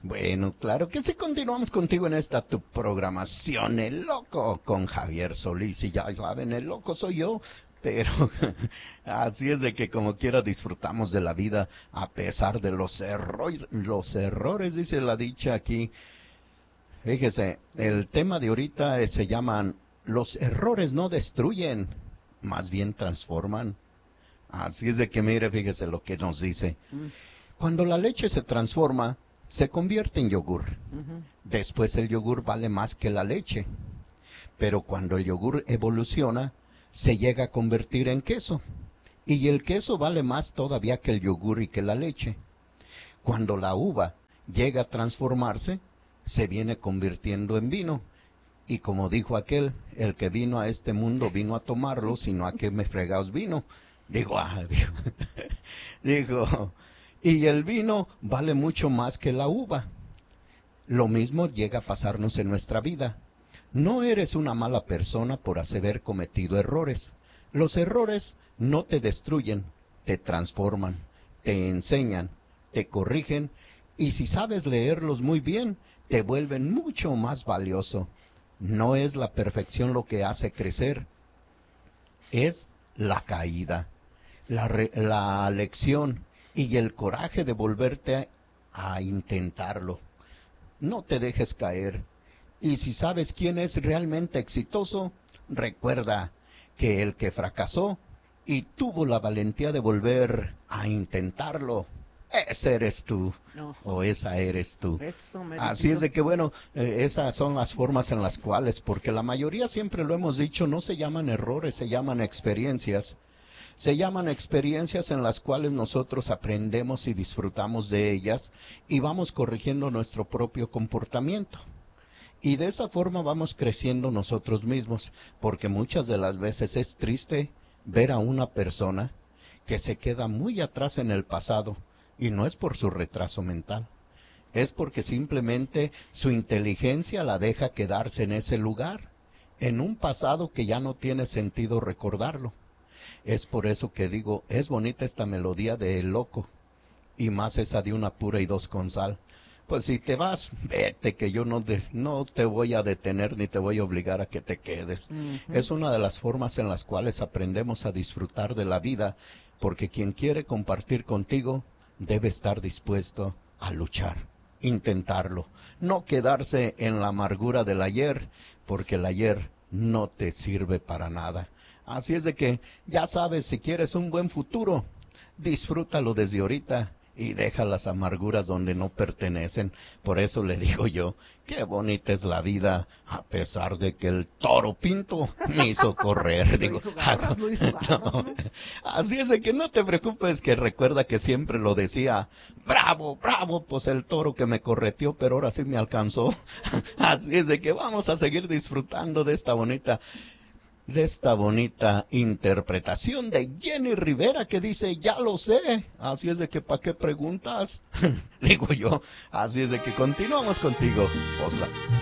Bueno, claro que sí, continuamos contigo en esta tu programación, El Loco, con Javier Solís, y ya saben, el loco soy yo, pero así es de que como quiera disfrutamos de la vida a pesar de los errores, dice la dicha aquí. Fíjese, el tema de ahorita se llaman los errores no destruyen, más bien transforman. Así es de que mire, fíjese lo que nos dice. Mm, Cuando la leche se transforma, se convierte en yogur. ujú. Después el yogur vale más que la leche. Pero cuando el yogur evoluciona, se llega a convertir en queso. Y el queso vale más todavía que el yogur y que la leche. Cuando la uva llega a transformarse, se viene convirtiendo en vino. Y como dijo aquel, el que vino a este mundo vino a tomarlo, sino a que me fregaos vino. Dijo, dijo, y el vino vale mucho más que la uva. Lo mismo llega a pasarnos en nuestra vida. No eres una mala persona por haber cometido errores. Los errores no te destruyen, te transforman, te enseñan, te corrigen y si sabes leerlos muy bien, te vuelven mucho más valioso. No es la perfección lo que hace crecer, es la caída, la lección y el coraje de volverte a intentarlo. No te dejes caer. Y si sabes quién es realmente exitoso, recuerda que el que fracasó y tuvo la valentía de volver a intentarlo, ese eres tú, No, o esa eres tú. eso Así es meritito. de que bueno, esas son las formas en las cuales, porque la mayoría siempre lo hemos dicho, no se llaman errores, se llaman experiencias. Se llaman experiencias en las cuales nosotros aprendemos y disfrutamos de ellas y vamos corrigiendo nuestro propio comportamiento. Y de esa forma vamos creciendo nosotros mismos, porque muchas de las veces es triste ver a una persona que se queda muy atrás en el pasado, y no es por su retraso mental, es porque simplemente su inteligencia la deja quedarse en ese lugar, en un pasado que ya no tiene sentido recordarlo. Es por eso que digo, es bonita esta melodía de El Loco, y más esa de una pura y dos con sal. Pues si te vas, vete, que yo no te voy a detener ni te voy a obligar a que te quedes. Ujú. Es una de las formas en las cuales aprendemos a disfrutar de la vida, porque quien quiere compartir contigo debe estar dispuesto a luchar, intentarlo, no quedarse en la amargura del ayer, porque el ayer no te sirve para nada. Así es de que ya sabes, si quieres un buen futuro, disfrútalo desde ahorita y deja las amarguras donde no pertenecen. Por eso le digo yo, qué bonita es la vida, a pesar de que el toro pinto me hizo correr. Lo Digo, hizo garras, lo hizo garras, no. ¿no? Así es de que no te preocupes, que recuerda que siempre lo decía, bravo, bravo, pues el toro que me correteó, pero ahora sí me alcanzó. Así es de que vamos a seguir disfrutando de esta bonita interpretación de Jenny Rivera que dice, ya lo sé. Así es de que, ¿para qué preguntas? Digo yo, así es de que continuamos contigo. Posla.